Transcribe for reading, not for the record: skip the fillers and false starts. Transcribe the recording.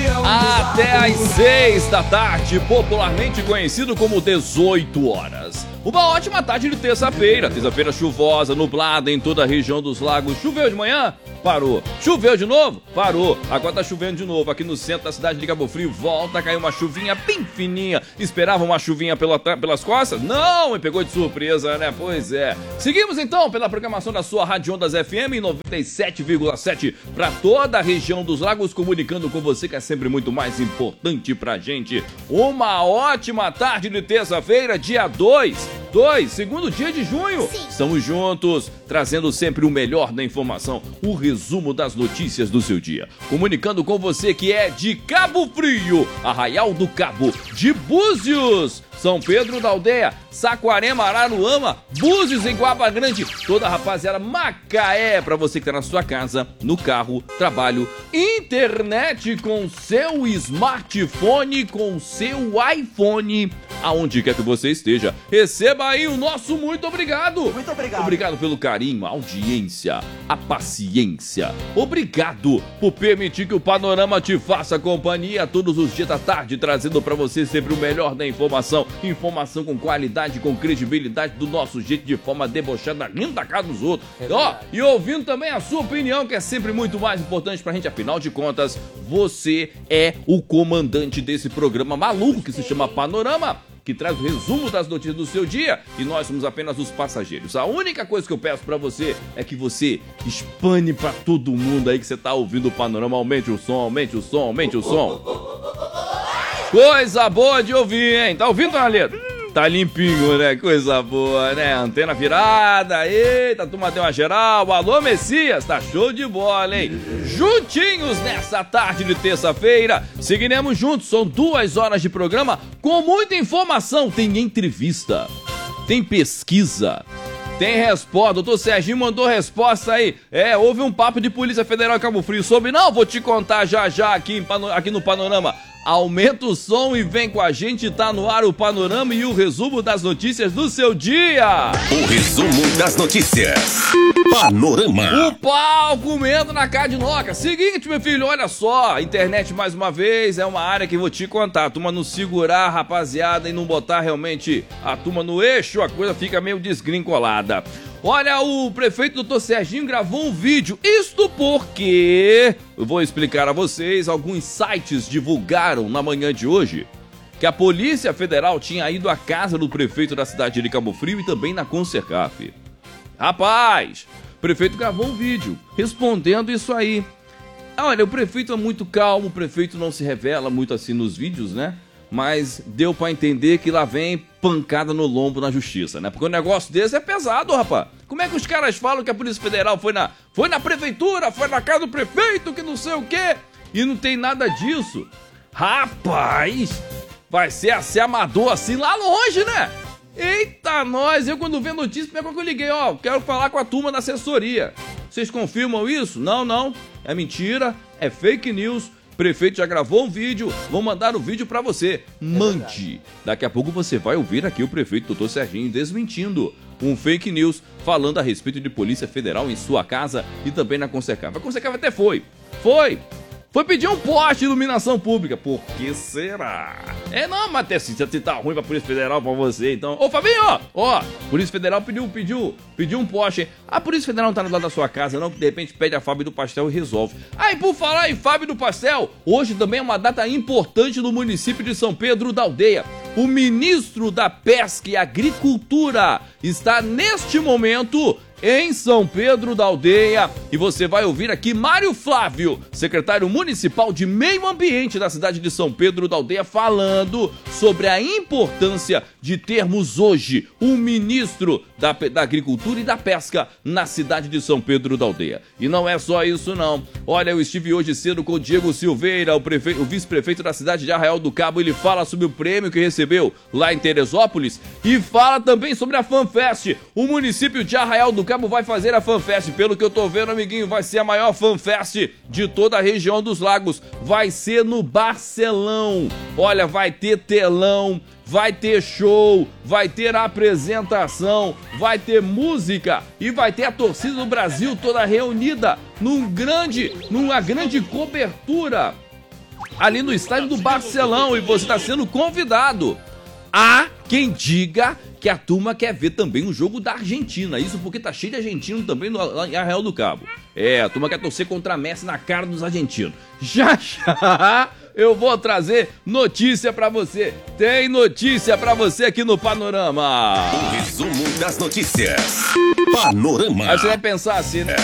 Até às 6 da tarde, popularmente conhecido como 18 horas. Uma ótima tarde de terça-feira. Terça-feira chuvosa, nublada em toda a região dos lagos. Choveu de manhã? Parou. Choveu de novo? Parou. Agora tá chovendo de novo aqui no centro da cidade de Cabo Frio. Volta a cair uma chuvinha bem fininha. Esperava uma chuvinha pelas costas? Não, me pegou de surpresa, né? Pois é. Seguimos então pela programação da sua Rádio Ondas FM em 97,7 para toda a região dos lagos, comunicando com você que é sempre muito mais importante pra gente. Uma ótima tarde de terça-feira, dia 2, segundo dia de junho. Sim. Estamos juntos, trazendo sempre o melhor da informação, o resumo das notícias do seu dia. Comunicando com você que é de Cabo Frio, Arraial do Cabo, de Búzios, São Pedro da Aldeia, Saquarema, Araruama, Búzios em Guaba Grande, toda a rapaziada, Macaé, pra você que tá na sua casa, no carro, trabalho, internet com seu smartphone, com seu iPhone, aonde quer que você esteja. Receba aí o nosso muito obrigado. Muito obrigado. Obrigado pelo carinho, a audiência, a paciência. Obrigado por permitir que o Panorama te faça companhia todos os dias da tarde, trazendo pra você sempre o melhor da informação. Informação com qualidade, com credibilidade, do nosso jeito, de forma debochada, rindo da cara dos outros. E ouvindo também a sua opinião, que é sempre muito mais importante pra gente. Afinal de contas, você é o comandante desse programa maluco que se chama Panorama, que traz o resumo das notícias do seu dia, e nós somos apenas os passageiros. A única coisa que eu peço pra você é que você espane pra todo mundo aí que você tá ouvindo o Panorama. Aumente o som, aumente o som, aumente o som. Coisa boa de ouvir, hein? Tá ouvindo, Dona Leda? Tá limpinho, né? Coisa boa, né? Antena virada, eita, turma deu uma geral. Alô, Messias, tá show de bola, hein? Juntinhos nessa tarde de terça-feira, seguiremos juntos, são 2 horas de programa com muita informação. Tem entrevista, tem pesquisa, tem resposta. Doutor Serginho mandou resposta aí. Houve um papo de Polícia Federal em Cabo Frio sobre... Não, vou te contar já aqui no Panorama. Aumenta o som e vem com a gente, tá no ar o Panorama e o resumo das notícias do seu dia. O resumo das notícias. Panorama. O pau comendo na cadinoca. Seguinte, meu filho, olha só. Internet, mais uma vez, é uma área que vou te contar. A turma não segurar, rapaziada, e não botar realmente a turma no eixo, a coisa fica meio desgrincolada. Olha, o prefeito Dr. Serginho gravou um vídeo, isto porque, eu vou explicar a vocês, alguns sites divulgaram na manhã de hoje que a Polícia Federal tinha ido à casa do prefeito da cidade de Cabo Frio e também na Concercaf. Rapaz, o prefeito gravou um vídeo respondendo isso aí. Olha, o prefeito é muito calmo, o prefeito não se revela muito assim nos vídeos, né? Mas deu pra entender que lá vem pancada no lombo na justiça, né? Porque o negócio desse é pesado, rapaz. Como é que os caras falam que a Polícia Federal foi na prefeitura, foi na casa do prefeito, que não sei o quê, e não tem nada disso? Rapaz, vai ser amador assim lá longe, né? Eita, nós! Eu quando vi a notícia, primeira coisa que eu liguei, quero falar com a turma da assessoria. Vocês confirmam isso? Não. É mentira, é fake news. Prefeito já gravou um vídeo, vou mandar o vídeo pra você. Mande. Daqui a pouco você vai ouvir aqui o prefeito Dr. Serginho desmentindo um fake news falando a respeito de Polícia Federal em sua casa e também na Concercaf. A Concercaf até foi pedir um poste de iluminação pública. Por que será? Não, mas se tá ruim pra Polícia Federal pra você, então... Ô, Fabinho, Polícia Federal pediu um poste, hein? A Polícia Federal não tá do lado da sua casa, não, que de repente pede a Fábio do Pastel e resolve. E por falar em Fábio do Pastel, hoje também é uma data importante no município de São Pedro da Aldeia. O ministro da Pesca e Agricultura está neste momento em São Pedro da Aldeia, e você vai ouvir aqui Mário Flávio, secretário municipal de Meio Ambiente da cidade de São Pedro da Aldeia, falando sobre a importância de termos hoje um ministro da Agricultura e da Pesca na cidade de São Pedro da Aldeia. E não é só isso não. Olha, eu estive hoje cedo com o Diego Silveira, o vice-prefeito da cidade de Arraial do Cabo. Ele fala sobre o prêmio que recebeu lá em Teresópolis e fala também sobre a FanFest. O município de Arraial do Cabo vai fazer a FanFest. Pelo que eu tô vendo, amiguinho, vai ser a maior FanFest de toda a região dos lagos. Vai ser no Barcelão. Olha, vai ter telão, vai ter show, vai ter apresentação, vai ter música e vai ter a torcida do Brasil toda reunida numa grande cobertura ali no estádio do Barcelão, e você está sendo convidado. Há quem diga que a turma quer ver também o jogo da Argentina. Isso porque tá cheio de argentino também lá em Arraial do Cabo. A turma quer torcer contra a Messi na cara dos argentinos. Já eu vou trazer notícia pra você. Tem notícia pra você aqui no Panorama. O resumo das notícias. Panorama. Aí você vai pensar assim, né?